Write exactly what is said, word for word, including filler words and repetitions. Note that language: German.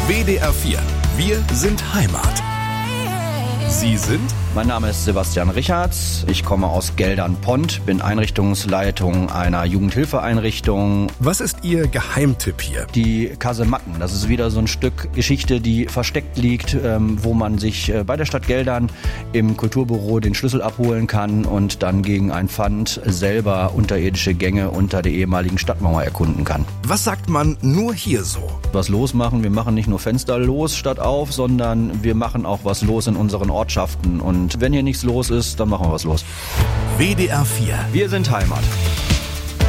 W D R vier. Wir sind Heimat. Sie sind? Mein Name ist Sebastian Richards. Ich komme aus Geldern-Pont, bin Einrichtungsleitung einer Jugendhilfeeinrichtung. Was ist Ihr Geheimtipp hier? Die Kasematten. Das ist wieder so ein Stück Geschichte, die versteckt liegt, ähm, wo man sich äh, bei der Stadt Geldern im Kulturbüro den Schlüssel abholen kann und dann gegen ein Pfand selber unterirdische Gänge unter der ehemaligen Stadtmauer erkunden kann. Was sagt man nur hier so? Was losmachen. Wir machen nicht nur Fenster los statt auf, sondern wir machen auch was los in unseren Ortschaften. Und wenn hier nichts los ist, dann machen wir was los. W D R vier. Wir sind Heimat.